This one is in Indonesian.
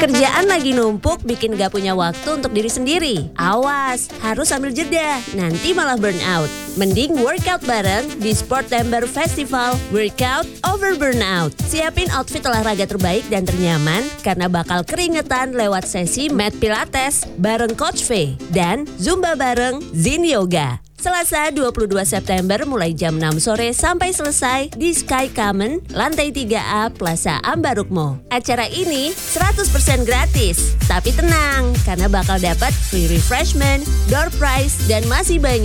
Kerjaan lagi numpuk bikin gak punya waktu untuk diri sendiri. Awas, harus sambil jeda, nanti malah burnout. Mending workout bareng di Sportember Festival Workout Over Burnout. Siapin outfit olahraga terbaik dan ternyaman karena bakal keringetan lewat sesi mat pilates bareng Coach V dan Zumba bareng Zin Yoga. Selasa 22 September mulai jam 6 sore sampai selesai di Sky Common, lantai 3A Plaza Ambarukmo. Acara ini 100% gratis, tapi tenang karena bakal dapat free refreshment, door prize, dan masih banyak